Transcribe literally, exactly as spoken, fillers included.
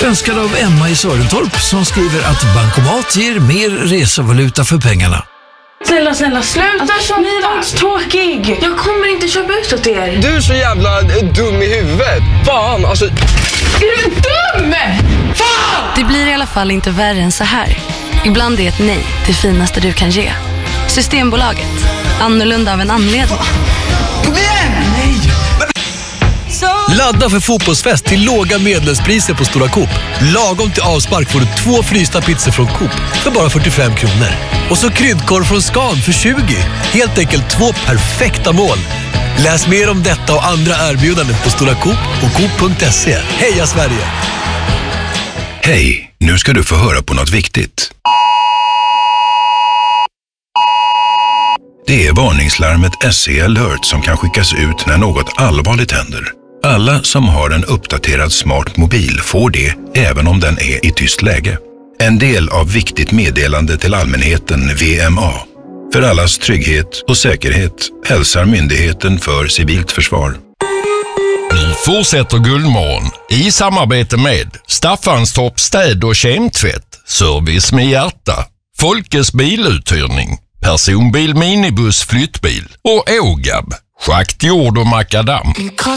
Önskad av Emma i Sörentorp som skriver att bankomat ger mer resevaluta för pengarna. Snälla, snälla, sluta alltså, så ni tråkig. Jag kommer inte köpa ut åt er. Du är så jävla dum i huvudet. Fan, alltså... Är du dum? Fan! Det blir i alla fall inte värre än så här. Ibland är ett nej det finaste du kan ge. Systembolaget. Annorlunda av en anledning. Kom igen! Nej! Ladda för fotbollsfest till låga medlemspriser på Stora Coop. Lagom till avspark får du två frysta pizzor från Coop för bara fyrtiofem kronor. Och så kryddkorv från Scan för tjugo. Helt enkelt två perfekta mål. Läs mer om detta och andra erbjudanden på Stora Coop och coop punkt se. Heja Sverige! Hej, nu ska du få höra på något viktigt. Det är varningslarmet S E Alert som kan skickas ut när något allvarligt händer. Alla som har en uppdaterad smart mobil får det även om den är i tyst läge. En del av viktigt meddelande till allmänheten V M A. För allas trygghet och säkerhet hälsar Myndigheten för civilt försvar. Nu fortsätter Guldmorgon i samarbete med Staffanstorp städ- och kemtvätt, service med hjärta, Folkes biluthyrning, personbil, minibuss, flyttbil och Ågab, schakt, jord och makadam.